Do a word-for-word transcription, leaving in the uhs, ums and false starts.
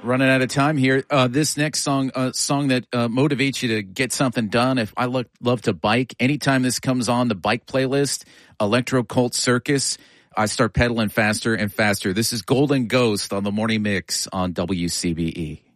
Running out of time here. Uh, this next song, a uh, song that uh, motivates you to get something done. If I look, love to bike, anytime this comes on the bike playlist, Electro Cult Circus, I start pedaling faster and faster. This is Golden Ghost on the Morning Mix on W C B E.